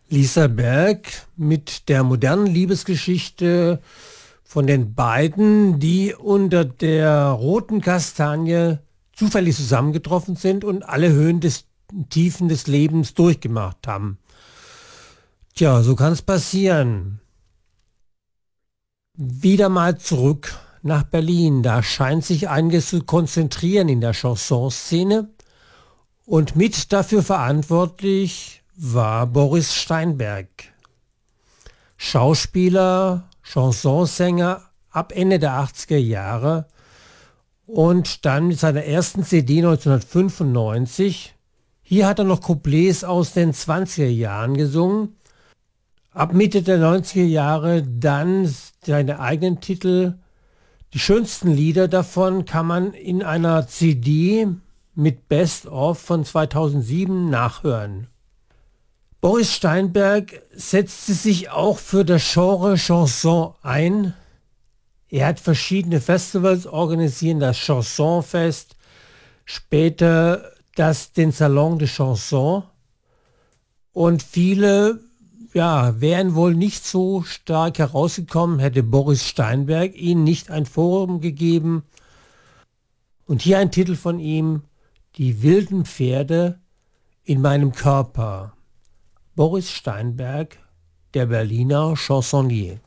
Lisa Berg mit der modernen Liebesgeschichte von den beiden, die unter der roten Kastanie zufällig zusammengetroffen sind und alle Höhen des Tiefen des Lebens durchgemacht haben. Tja, so kann es passieren. Wieder mal zurück nach Berlin. Da scheint sich einiges zu konzentrieren in der Chansonszene. Und mit dafür verantwortlich war Boris Steinberg. Schauspieler, Chansonsänger ab Ende der 80er Jahre und dann mit seiner ersten CD 1995. Hier hat er noch Couplets aus den 20er Jahren gesungen. Ab Mitte der 90er Jahre dann seine eigenen Titel. Die schönsten Lieder davon kann man in einer CD mit Best of von 2007 nachhören. Boris Steinberg setzte sich auch für das Genre Chanson ein. Er hat verschiedene Festivals organisiert, das Chansonfest, später den Salon de Chanson. Und viele wären wohl nicht so stark herausgekommen, hätte Boris Steinberg ihnen nicht ein Forum gegeben. Und hier ein Titel von ihm: Die wilden Pferde in meinem Körper. Boris Steinberg, der Berliner Chansonnier.